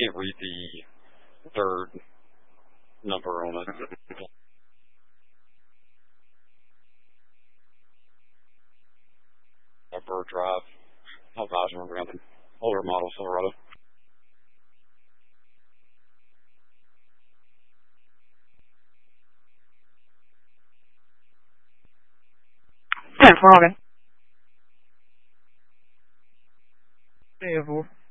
can't read the third number on it. Bird Drive. I was remember the older model Silverado. Yeah, we're all good. Hey,